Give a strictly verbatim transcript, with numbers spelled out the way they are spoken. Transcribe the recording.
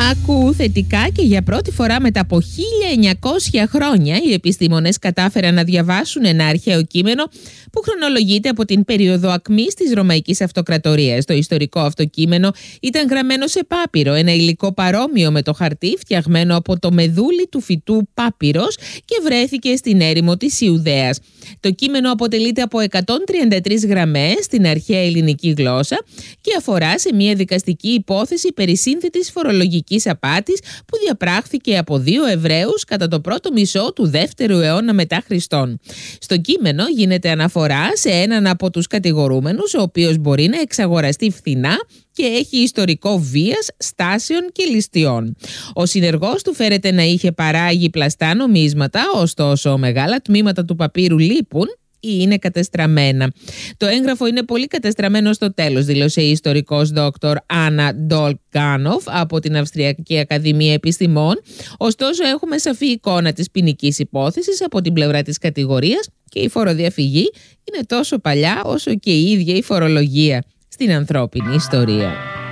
Άκου θετικά και για πρώτη φορά μετά από χίλια εννιακόσια χρόνια οι επιστήμονες κατάφεραν να διαβάσουν ένα αρχαίο κείμενο που χρονολογείται από την περίοδο ακμής της Ρωμαϊκής Αυτοκρατορίας. Το ιστορικό αυτό κείμενο ήταν γραμμένο σε πάπυρο, ένα υλικό παρόμοιο με το χαρτί φτιαγμένο από το μεδούλι του φυτού πάπυρος και βρέθηκε στην έρημο της Ιουδαίας. Το κείμενο αποτελείται από εκατόν τριάντα τρεις γραμμές στην αρχαία ελληνική γλώσσα και αφορά σε μια δικαστική υπόθεση περί σύνθετης φορολογικής απάτης που διαπράχθηκε από δύο Εβραίους κατά το πρώτο μισό του δεύτερου αιώνα μετά Χριστόν. Στο κείμενο γίνεται αναφορά σε έναν από τους κατηγορούμενους, ο οποίος μπορεί να εξαγοραστεί φθηνά και έχει ιστορικό βίας, στάσεων και ληστειών. Ο συνεργός του φέρεται να είχε παράγει πλαστά νομίσματα, ωστόσο μεγάλα τμήματα του παπύρου λείπουν ή είναι κατεστραμμένα. Το έγγραφο είναι πολύ κατεστραμμένο στο τέλος, δήλωσε η ιστορικός δόκτωρ Άννα Ντολγκάνοφ από την Αυστριακή Ακαδημία Επιστημών. Ωστόσο, έχουμε σαφή εικόνα της ποινικής υπόθεσης από την πλευρά της κατηγορίας και η φοροδιαφυγή είναι τόσο παλιά όσο και η ίδια η φορολογία στην ανθρώπινη ιστορία.